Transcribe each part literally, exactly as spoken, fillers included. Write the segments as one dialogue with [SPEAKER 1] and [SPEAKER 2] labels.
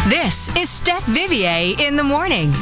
[SPEAKER 1] This is Steph Vivier in the morning.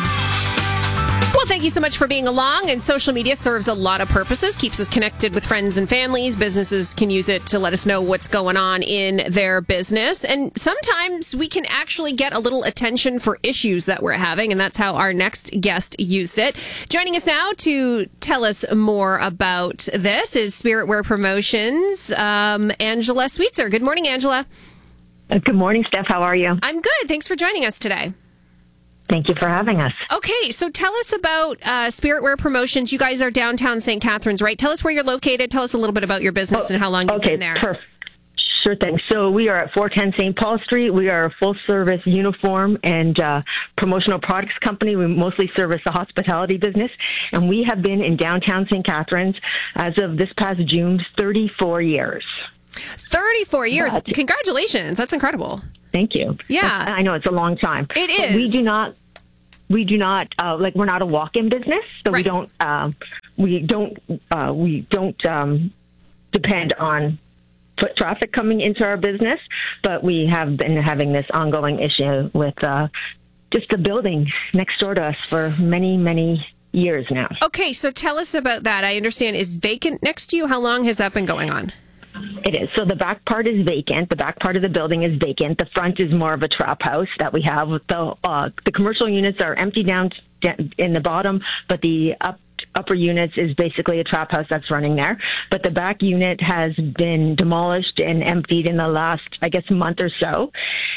[SPEAKER 2] Well, thank you so much for being along. And social media serves a lot of purposes, keeps us connected with friends and families. Businesses can use it to let us know what's going on in their business. And sometimes we can actually get a little attention for issues that we're having. And that's how our next guest used it. Joining us now to tell us more about this is Spirit Wear Promotions, um, Angela Sweetser. Good morning, Angela.
[SPEAKER 3] Good morning, Steph. How are you?
[SPEAKER 2] I'm good. Thanks for joining us today.
[SPEAKER 3] Thank you for having us.
[SPEAKER 2] Okay, so tell us about uh, Spirit Wear Promotions. You guys are downtown Saint Catharines, right? Tell us where you're located. Tell us a little bit about your business
[SPEAKER 3] oh,
[SPEAKER 2] and how long you've
[SPEAKER 3] okay,
[SPEAKER 2] been there.
[SPEAKER 3] Perfect. Sure thing. So we are at four ten Saint Paul Street. We are a full-service uniform and uh, promotional products company. We mostly service the hospitality business, and we have been in downtown Saint Catharines as of this past June, thirty-four years.
[SPEAKER 2] thirty-four years.
[SPEAKER 3] But,
[SPEAKER 2] Congratulations. That's incredible.
[SPEAKER 3] Thank you.
[SPEAKER 2] Yeah.
[SPEAKER 3] I know it's a long time.
[SPEAKER 2] It is.
[SPEAKER 3] But we do not, we do not, uh, like, we're not a walk-in business, so
[SPEAKER 2] Right.
[SPEAKER 3] we don't, uh, we don't, uh, we don't um, depend on foot traffic coming into our business, but we have been having this ongoing issue with uh, just the building next door to us for many, many years now.
[SPEAKER 2] Okay, so tell us about that. I understand is vacant next to you. How long has that been going on?
[SPEAKER 3] It is. So the back part is vacant. The back part of the building is vacant. The front is more of a trap house that we have. The uh, the commercial units are empty down in the bottom, but the up, upper units is basically a trap house that's running there. But the back unit has been demolished and emptied in the last, I guess, month or so.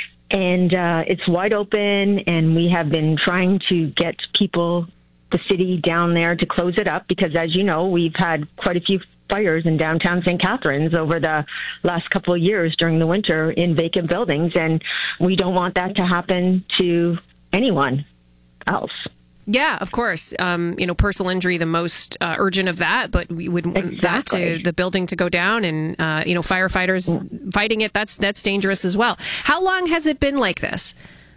[SPEAKER 3] And uh, it's wide open, and we have been trying to get people, the city down there, to close it up because, as you know, we've had quite a few fires in downtown Saint Catharines over the last couple of years during the winter in vacant buildings, and we don't want that to happen to anyone else.
[SPEAKER 2] Yeah, of course. Um, you know, personal injury, the most uh, urgent of that, but we wouldn't want
[SPEAKER 3] Exactly.
[SPEAKER 2] that to the building to go down and, uh, you know, firefighters mm. fighting it. That's, that's dangerous as well. How long has it been like this?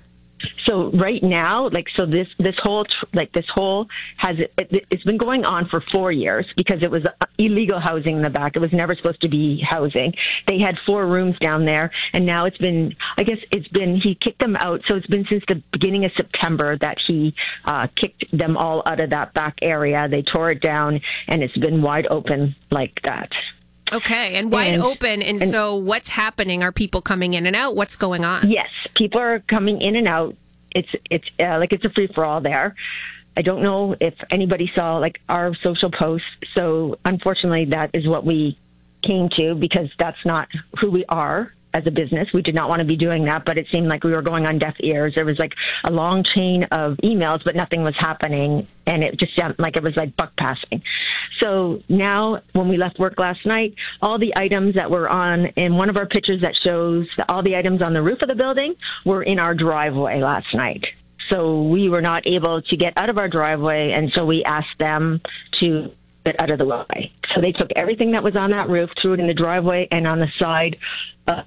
[SPEAKER 3] So right now, like, so this, this whole, like this whole has, it, it's been going on for four years because it was illegal housing in the back. It was never supposed to be housing. They had four rooms down there, and now it's been, I guess it's been, he kicked them out. So it's been since the beginning of September that he uh, kicked them all out of that back area. They tore it down, and it's been wide open like that.
[SPEAKER 2] Okay, and wide
[SPEAKER 3] and,
[SPEAKER 2] open. And, and so what's happening? Are people coming in and out? What's going on?
[SPEAKER 3] Yes, people are coming in and out. It's it's uh, like it's a free-for-all there. I don't know if anybody saw like our social posts. So unfortunately, that is what we came to because that's not who we are as a business. We did not want to be doing that, but it seemed like we were going on deaf ears. There was like a long chain of emails, but nothing was happening. And it just sounded like it was like buck passing. So now when we left work last night, all the items that were on in one of our pictures that shows that all the items on the roof of the building were in our driveway last night. So we were not able to get out of our driveway. And so we asked them to get out of the way. So they took everything that was on that roof, threw it in the driveway and on the side. Uh,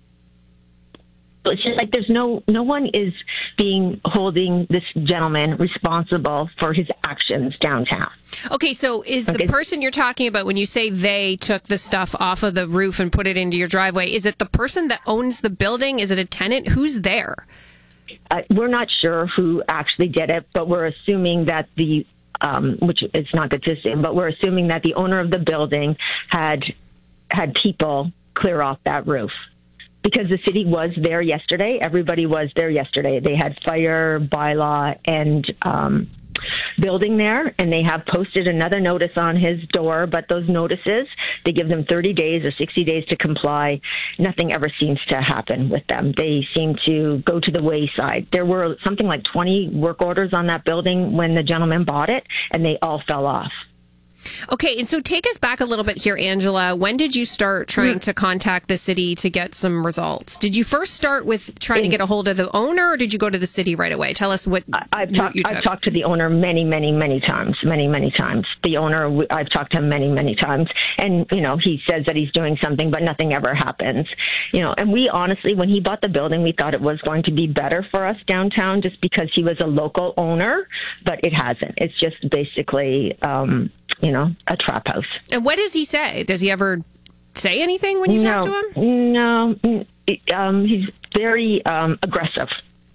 [SPEAKER 3] It's just like there's no no one is being holding this gentleman responsible for his actions downtown.
[SPEAKER 2] Okay, so is
[SPEAKER 3] okay.
[SPEAKER 2] the person you're talking about when you say they took the stuff off of the roof and put it into your driveway, is it the person that owns the building? Is it a tenant? Who's there?
[SPEAKER 3] Uh, we're not sure who actually did it, but we're assuming that the um, which it's not that this in, but we're assuming that the owner of the building had had people clear off that roof. Because the city was there yesterday. Everybody was there yesterday. They had fire, bylaw, and um, building there, and they have posted another notice on his door. But those notices, they give them thirty days or sixty days to comply. Nothing ever seems to happen with them. They seem to go to the wayside. There were something like twenty work orders on that building when the gentleman bought it, and they all fell off.
[SPEAKER 2] Okay, and so take us back a little bit here, Angela. When did you start trying to contact the city to get some results? Did you first start with trying to get a hold of the owner, or did you go to the city right away? Tell us what
[SPEAKER 3] I've talked. I've talked to the owner many, many, many times, many, many times. The owner, I've talked to him many, many times, and you know, he says that he's doing something, but nothing ever happens. You know, and we honestly, when he bought the building, we thought it was going to be better for us downtown, just because he was a local owner, but it hasn't. It's just basically. Um, you know, a trap house.
[SPEAKER 2] And what does he say? Does he ever say anything when you
[SPEAKER 3] no,
[SPEAKER 2] talk to him?
[SPEAKER 3] No, um, he's very um, aggressive.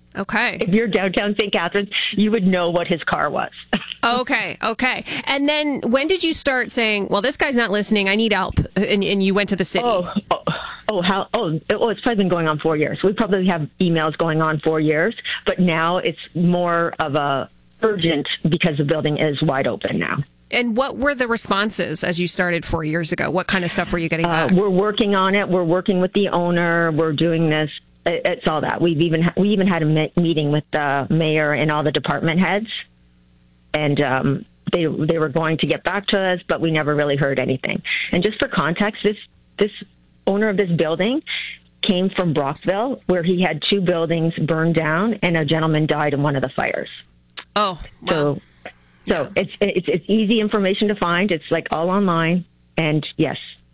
[SPEAKER 2] Okay.
[SPEAKER 3] If you're downtown Saint Catharines, you would know what his car was.
[SPEAKER 2] Okay. Okay. And then when did you start saying, well, this guy's not listening, I need help, and, and you went to the city?
[SPEAKER 3] Oh, oh, oh, how, oh, oh, it's probably been going on four years. We probably have emails going on four years, but now it's more of a urgent because the building is wide open now.
[SPEAKER 2] And what were the responses as you started four years ago? What kind of stuff were you getting back?
[SPEAKER 3] Uh, we're working on it. We're working with the owner. We're doing this. It's all that. We've even we even had a meeting with the mayor and all the department heads, and um, they they were going to get back to us, but we never really heard anything. And just for context, this this owner of this building came from Brockville, where he had two buildings burned down, and a gentleman died in one of the fires.
[SPEAKER 2] Oh, wow.
[SPEAKER 3] So, so yeah. it's it's it's easy information to find. It's like all online, and yes.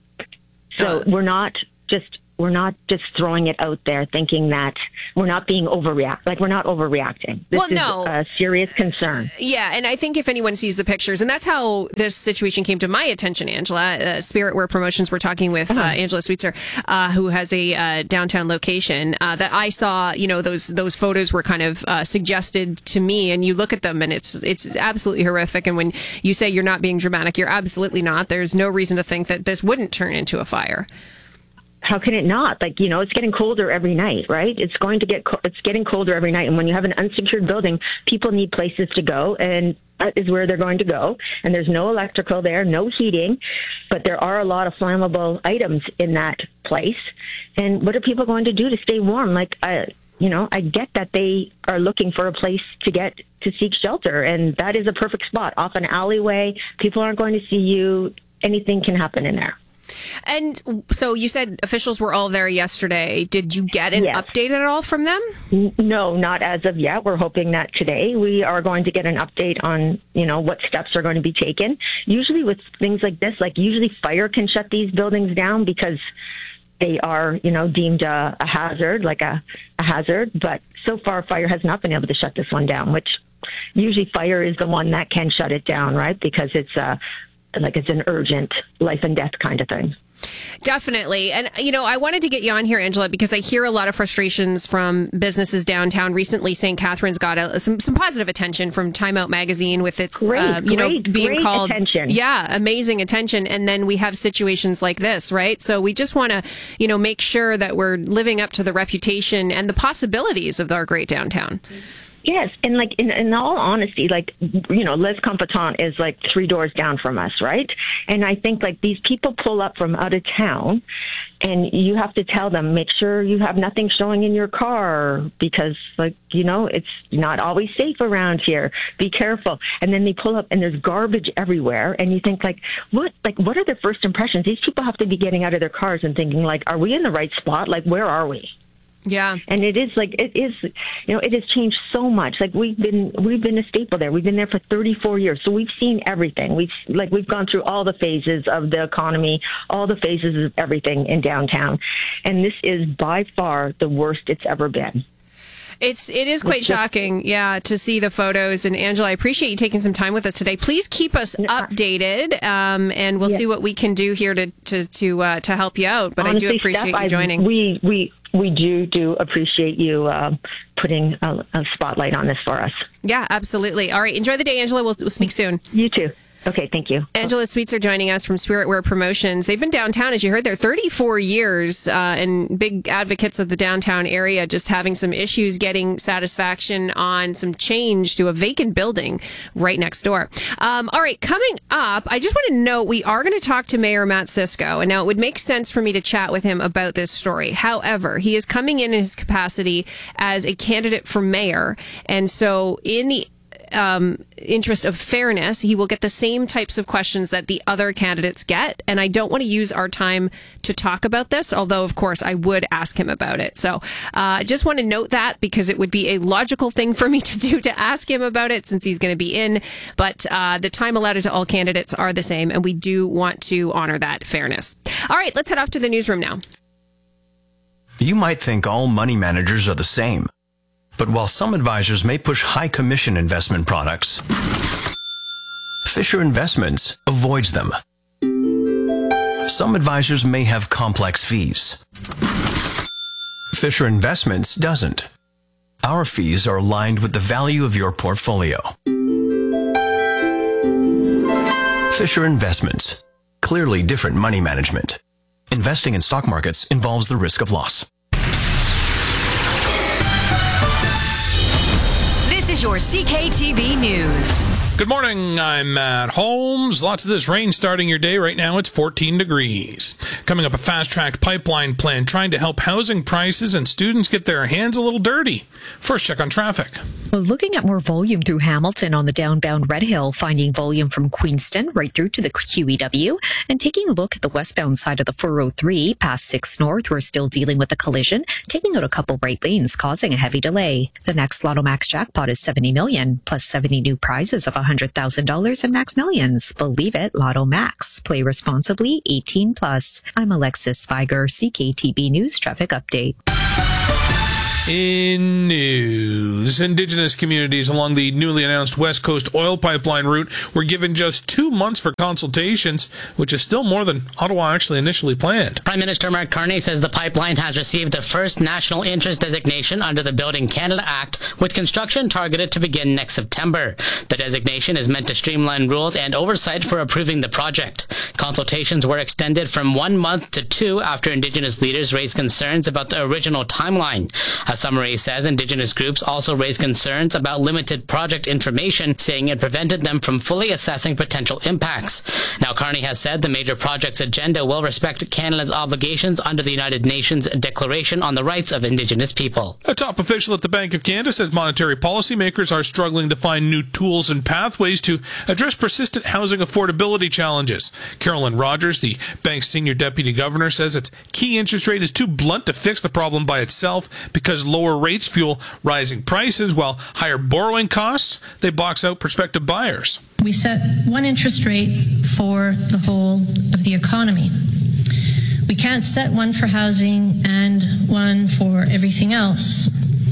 [SPEAKER 3] So uh, we're not just. We're not just throwing it out there thinking that we're not being overreact. Like, we're not overreacting. This
[SPEAKER 2] well, no.
[SPEAKER 3] is a serious concern.
[SPEAKER 2] Yeah, and I think if anyone sees the pictures, and that's how this situation came to my attention, Angela. Uh, Spirit Wear Promotions, we're talking with uh, Angela Sweetser, uh, who has a uh, downtown location, uh, that I saw, you know, those those photos were kind of uh, suggested to me, and you look at them, and it's it's absolutely horrific. And when you say you're not being dramatic, you're absolutely not. There's no reason to think that this wouldn't turn into a fire.
[SPEAKER 3] How can it not? Like, you know, it's getting colder every night, right? It's going to get, co- it's getting colder every night. And when you have an unsecured building, people need places to go, and that is where they're going to go. And there's no electrical there, no heating, but there are a lot of flammable items in that place. And what are people going to do to stay warm? Like, I, you know, I get that they are looking for a place to get, to seek shelter. And that is a perfect spot off an alleyway. People aren't going to see you. Anything can happen in there.
[SPEAKER 2] And so you said officials were all there yesterday. Did you get an yes. update at all from them?
[SPEAKER 3] No, not as of yet. We're hoping that today we are going to get an update on, you know, what steps are going to be taken. Usually with things like this, like usually fire can shut these buildings down because they are, you know, deemed a, a hazard, like a, a hazard. But so far, fire has not been able to shut this one down, which usually fire is the one that can shut it down, right? Because it's a like it's an urgent life and death kind of thing.
[SPEAKER 2] Definitely. And, you know, I wanted to get you on here, Angela, because I hear a lot of frustrations from businesses downtown. Recently, Saint Catharines got a, some, some positive attention from Time Out Magazine with its,
[SPEAKER 3] great,
[SPEAKER 2] uh, you
[SPEAKER 3] great,
[SPEAKER 2] know, being
[SPEAKER 3] great
[SPEAKER 2] called,
[SPEAKER 3] attention.
[SPEAKER 2] yeah, amazing attention. And then we have situations like this, right? So we just want to, you know, make sure that we're living up to the reputation and the possibilities of our great downtown.
[SPEAKER 3] Yes, and like in, in all honesty, like, you know, Les Competent is like three doors down from us, right? And I think like these people pull up from out of town, and you have to tell them, make sure you have nothing showing in your car because, like, you know, it's not always safe around here. Be careful. And then they pull up and there's garbage everywhere, and you think like, what, like, what are their first impressions? These people have to be getting out of their cars and thinking like, are we in the right spot? Like, where are we?
[SPEAKER 2] Yeah.
[SPEAKER 3] And it is like, it is, you know, it has changed so much. Like we've been, we've been a staple there. We've been there for thirty-four years. So we've seen everything. We've like, we've gone through all the phases of the economy, all the phases of everything in downtown. And this is by far the worst it's ever been.
[SPEAKER 2] It's it is quite shocking, yeah, to see the photos. And Angela, I appreciate you taking some time with us today. Please keep us updated, um, and we'll yeah. see what we can do here to to to, uh, to help you out. But Honestly, I do appreciate Steph, you joining.
[SPEAKER 3] I, we we we do do appreciate you uh, putting a, a spotlight on this for us.
[SPEAKER 2] Yeah, absolutely. All right, enjoy the day, Angela. We'll, we'll speak soon.
[SPEAKER 3] You too. Okay, thank you.
[SPEAKER 2] Angela Sweetser joining us from Spirit Wear Promotions. They've been downtown, as you heard, they're thirty-four years, uh, and big advocates of the downtown area, just having some issues getting satisfaction on some change to a vacant building right next door. Um, all right, coming up, I just want to note we are going to talk to Mayor Matt Cisco, and now it would make sense for me to chat with him about this story. However, he is coming in his capacity as a candidate for mayor, and so in the Um, interest of fairness, he will get the same types of questions that the other candidates get. And I don't want to use our time to talk about this, although, of course, I would ask him about it. So I uh, just want to note that because it would be a logical thing for me to do to ask him about it since he's going to be in. But uh, the time allotted to all candidates are the same, and we do want to honor that fairness. All right, let's head off to the newsroom now.
[SPEAKER 4] You might think all money managers are the same. But while some advisors may push high commission investment products, Fisher Investments avoids them. Some advisors may have complex fees. Fisher Investments doesn't. our fees are aligned with the value of your portfolio. Fisher Investments. Clearly different money management. Investing in stock markets involves the risk of loss.
[SPEAKER 1] This is your C K T V News.
[SPEAKER 5] Good morning, I'm Matt Holmes. Lots of this rain starting your day. Right now it's fourteen degrees. Coming up, a fast-tracked pipeline plan trying to help housing prices and students get their hands a little dirty. First, check on traffic.
[SPEAKER 6] Well, looking at more volume through Hamilton on the downbound Red Hill, finding volume from Queenston right through to the Q E W, and taking a look at the westbound side of the four oh three past six North, we're still dealing with a collision, taking out a couple right lanes, causing a heavy delay. The next Lotto Max jackpot is seventy million, plus seventy new prizes of one hundred thousand dollars in Max Millions. Believe it, Lotto Max. Play responsibly, eighteen plus. I'm Alexis Viger, C K T V News Traffic Update.
[SPEAKER 5] In news, Indigenous communities along the newly announced West Coast oil pipeline route were given just two months for consultations, which is still more than Ottawa actually initially planned.
[SPEAKER 7] Prime Minister Mark Carney says the pipeline has received the first national interest designation under the Building Canada Act, with construction targeted to begin next September. The designation is meant to streamline rules and oversight for approving the project. Consultations were extended from one month to two after Indigenous leaders raised concerns about the original timeline. A summary says Indigenous groups also raised concerns about limited project information, saying it prevented them from fully assessing potential impacts. Now, Carney has said the major project's agenda will respect Canada's obligations under the United Nations Declaration on the Rights of Indigenous People.
[SPEAKER 5] A top official at the Bank of Canada says monetary policymakers are struggling to find new tools and pathways to address persistent housing affordability challenges. Carolyn Rogers, the bank's senior deputy governor, says its key interest rate is too blunt to fix the problem by itself because lower rates fuel rising prices, while higher borrowing costs, they box out prospective buyers.
[SPEAKER 8] We set one interest rate for the whole of the economy. We can't set one for housing and one for everything else.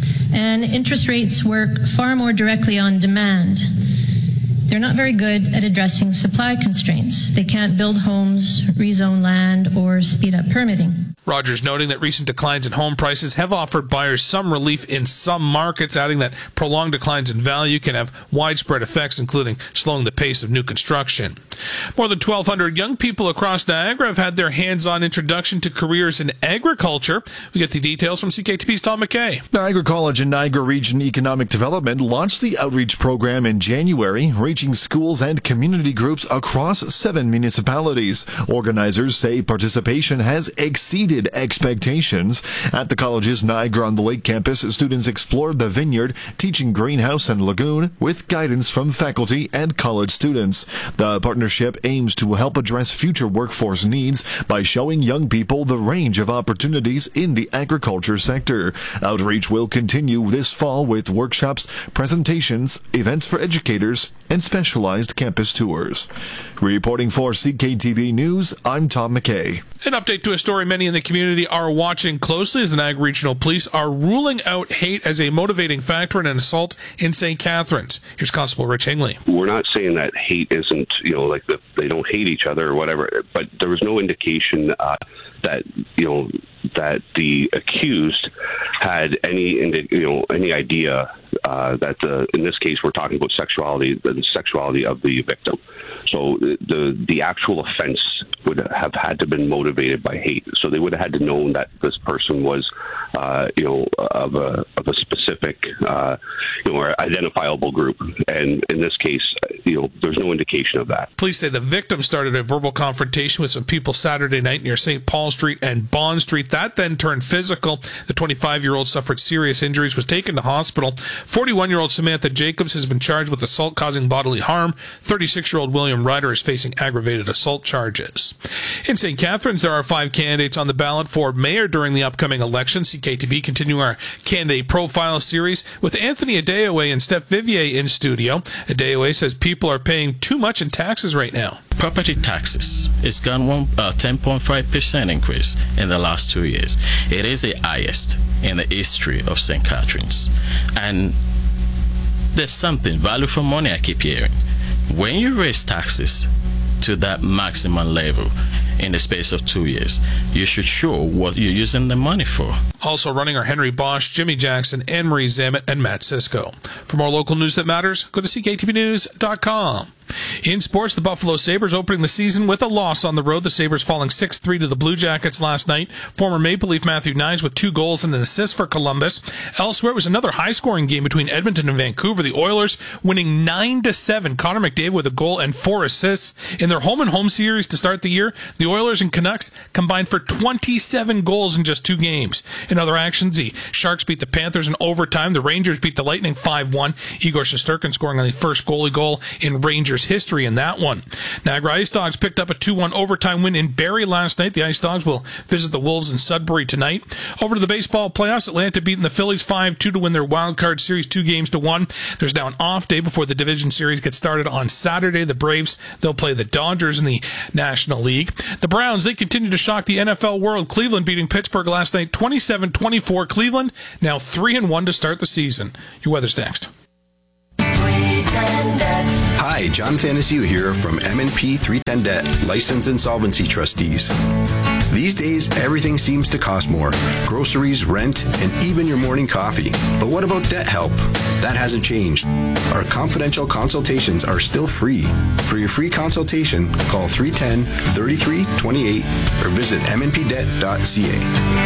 [SPEAKER 8] And interest rates work far more directly on demand. They're not very good at addressing supply constraints. They can't build homes, rezone land, or speed up permitting.
[SPEAKER 5] Rogers noting that recent declines in home prices have offered buyers some relief in some markets, adding that prolonged declines in value can have widespread effects, including slowing the pace of new construction. More than twelve hundred young people across Niagara have had their hands-on introduction to careers in agriculture. We get the details from C K T V's Tom McKay.
[SPEAKER 9] Niagara College and Niagara Region Economic Development launched the outreach program in January, reaching schools and community groups across seven municipalities. Organizers say participation has exceeded expectations. At the college's Niagara-on-the-Lake campus, students explored the vineyard, teaching greenhouse and lagoon with guidance from faculty and college students. The partnership aims to help address future workforce needs by showing young people the range of opportunities in the agriculture sector. Outreach will continue this fall with workshops, presentations, events for educators, and specialized campus tours. Reporting for C K T V News, I'm Tom McKay.
[SPEAKER 5] An update to a story many in the community are watching closely as the Niagara Regional Police are ruling out hate as a motivating factor in an assault in Saint Catharines. Here's Constable Rich Hingley.
[SPEAKER 10] We're not saying that hate isn't, you know, like the, they don't hate each other or whatever, but there was no indication uh, that, you know, that the accused had any, you know, any idea uh, that the, in this case we're talking about sexuality, the sexuality of the victim. So the the actual offense would have had to have been motivated by hate. So they would have had to know that this person was, uh, you know, of a of a specific, uh, you know, or identifiable group. And in this case, you know, there's no indication of that.
[SPEAKER 5] Police say the victim started a verbal confrontation with some people Saturday night near Saint Paul Street and Bond Street. That then turned physical. The twenty-five-year-old suffered serious injuries, was taken to hospital. forty-one-year-old Samantha Jacobs has been charged with assault causing bodily harm. thirty-six-year-old William Ryder is facing aggravated assault charges. In Saint Catharines, there are five candidates on the ballot for mayor during the upcoming election. C K T V continuing our candidate profile series with Anthony Adeoye and Steph Vivier in studio. Adeoye says people are paying too much in taxes right now.
[SPEAKER 11] Property taxes, it's gone one uh, ten point five percent increase in the last two years. It is the highest in the history of Saint Catharines. And there's something, value for money, I keep hearing. When you raise taxes to that maximum level in the space of two years. You should show what you're using the money for.
[SPEAKER 5] Also running are Henry Bosch, Jimmy Jackson, Anne-Marie Zamet, and Matt Sisko. For more local news that matters, go to C K T V news dot com. In sports, the Buffalo Sabres opening the season with a loss on the road. The Sabres falling six three to the Blue Jackets last night. Former Maple Leaf Matthew Knies with two goals and an assist for Columbus. Elsewhere, it was another high-scoring game between Edmonton and Vancouver. The Oilers winning nine to seven. Connor McDavid with a goal and four assists. In their home-and-home series to start the year, the Oilers and Canucks combined for twenty-seven goals in just two games. In other actions, the Sharks beat the Panthers in overtime. The Rangers beat the Lightning five one. Igor Shesterkin scoring on the first goalie goal in Rangers history in that one. Niagara Ice Dogs picked up a two one overtime win in Barrie last night. The Ice Dogs will visit the Wolves in Sudbury tonight. Over to the baseball playoffs, Atlanta beating the Phillies five two to win their wild card series two games to one. There's now an off day before the division series gets started on Saturday. The Braves, they'll play the Dodgers in the National League. The Browns, they continue to shock the N F L world. Cleveland beating Pittsburgh last night twenty-seven twenty-four. Cleveland now three and one to start the season. Your weather's next.
[SPEAKER 12] Hi, John Thanasiu here from M and P three ten Debt, License Insolvency Trustees. These days, everything seems to cost more. Groceries, rent, and even your morning coffee. But what about debt help? That hasn't changed. Our confidential consultations are still free. For your free consultation, call three one zero, three three two eight or visit m n p debt dot c a.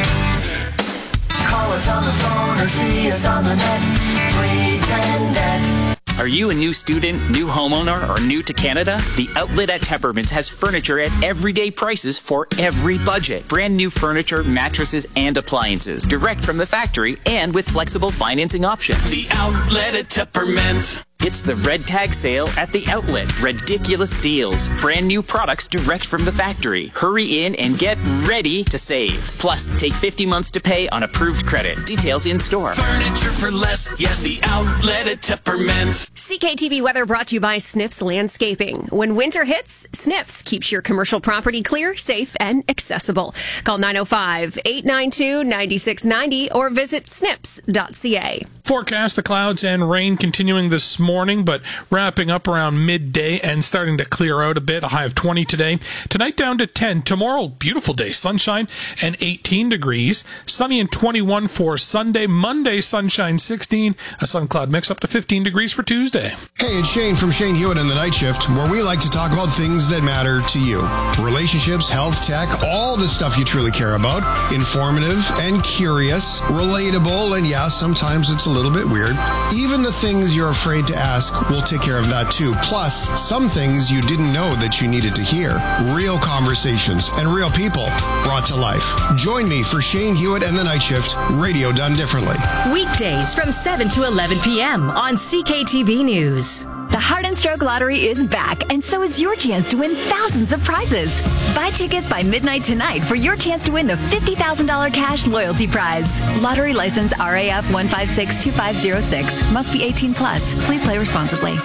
[SPEAKER 13] Call us on the phone or see us on the net. three ten Debt.
[SPEAKER 14] Are you a new student, new homeowner, or new to Canada? The Outlet at Temperments has furniture at everyday prices for every budget. Brand new furniture, mattresses, and appliances. Direct from the factory and with flexible financing options.
[SPEAKER 13] The Outlet at Temperments.
[SPEAKER 14] It's the Red Tag Sale at the Outlet. Ridiculous deals. Brand new products direct from the factory. Hurry in and get ready to save. Plus, take fifty months to pay on approved credit. Details in store.
[SPEAKER 13] Furniture for less. Yes, the Outlet at Temperments.
[SPEAKER 2] C K T V weather brought to you by Snips Landscaping. When winter hits, Snips keeps your commercial property clear, safe, and accessible. Call nine oh five, eight nine two, nine six nine oh or visit snips dot c a.
[SPEAKER 5] Forecast, the clouds and rain continuing this morning, but wrapping up around midday and starting to clear out a bit. A high of twenty today. Tonight down to ten. Tomorrow, beautiful day. Sunshine and eighteen degrees. Sunny and twenty-one for Sunday. Monday, sunshine sixteen. A sun cloud mix up to fifteen degrees for Tuesday.
[SPEAKER 15] Hey, it's Shane from Shane Hewitt and the Night Shift, where we like to talk about things that matter to you. Relationships, health, tech, all the stuff you truly care about. Informative and curious, relatable, and yeah, sometimes it's a little bit weird. Even the things you're afraid to ask, we'll take care of that too. Plus, some things you didn't know that you needed to hear. Real conversations and real people brought to life. Join me for Shane Hewitt and the Night Shift, radio done differently.
[SPEAKER 1] Weekdays from seven to eleven p.m. on C K T V News.
[SPEAKER 16] The Heart and Stroke Lottery is back, and so is your chance to win thousands of prizes. Buy tickets by midnight tonight for your chance to win the fifty thousand dollars cash loyalty prize. Lottery license R A F one five six two five zero six. Must be eighteen plus. Please play responsibly.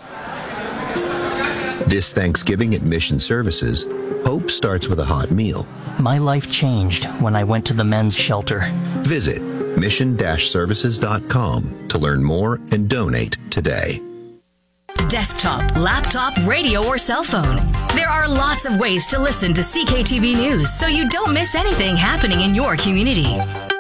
[SPEAKER 17] This Thanksgiving at Mission Services, hope starts with a hot meal.
[SPEAKER 18] My life changed when I went to the men's shelter.
[SPEAKER 17] Visit mission dash services dot com to learn more and donate today.
[SPEAKER 1] Desktop, laptop, radio, or cell phone. There are lots of ways to listen to C K T V News so you don't miss anything happening in your community.